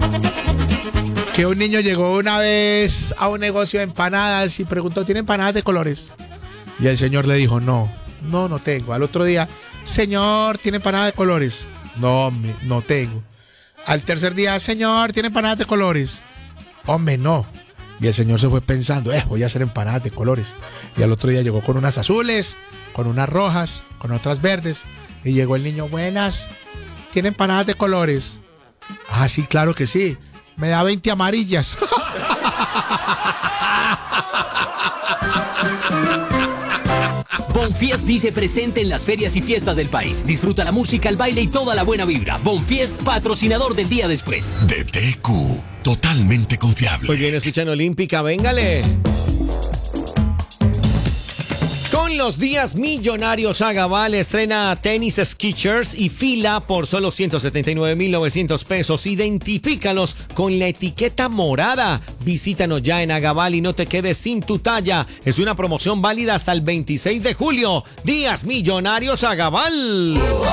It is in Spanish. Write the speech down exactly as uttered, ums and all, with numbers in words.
Que un niño llegó una vez a un negocio de empanadas y preguntó, ¿tiene empanadas de colores? Y el señor le dijo, no, no, no tengo. Al otro día, señor, ¿tiene empanadas de colores? No, no tengo. Al tercer día, señor, ¿tiene empanadas de colores? Hombre, no. Y el señor se fue pensando, eh, voy a hacer empanadas de colores. Y al otro día llegó con unas azules, con unas rojas, con otras verdes. Y llegó el niño, buenas, ¿tiene empanadas de colores? Ah, sí, claro que sí. Me da veinte amarillas. Bonfiest dice presente en las ferias y fiestas del país. Disfruta la música, el baile y toda la buena vibra. Bonfiest, patrocinador del día después. D T Q, totalmente confiable. Muy bien, escuchan Olímpica, véngale. Con los días millonarios, Agabal estrena tenis Skechers y Fila por solo ciento setenta y nueve mil novecientos pesos. Identifícalos con la etiqueta morada. Visítanos ya en Agabal y no te quedes sin tu talla. Es una promoción válida hasta el veintiséis de julio. Días millonarios, Agabal.